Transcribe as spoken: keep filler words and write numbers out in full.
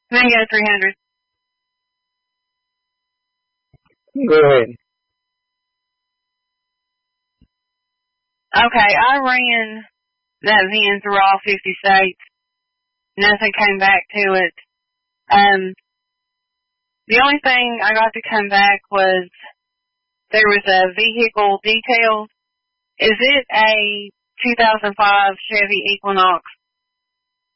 Mango three hundred. Go ahead. Okay, I ran that V I N through all fifty states. Nothing came back to it. Um, the only thing I got to come back was there was a vehicle detail. Is it a two thousand five Chevy Equinox